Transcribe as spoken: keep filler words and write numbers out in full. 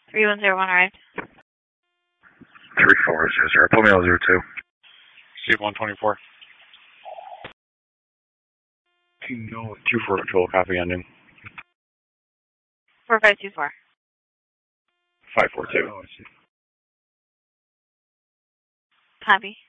three one zero one arrived. three four zero zero. Pull me on zero two. Steve one twenty-four. No, two four control, copy ending. four five two four. five four two. Copy.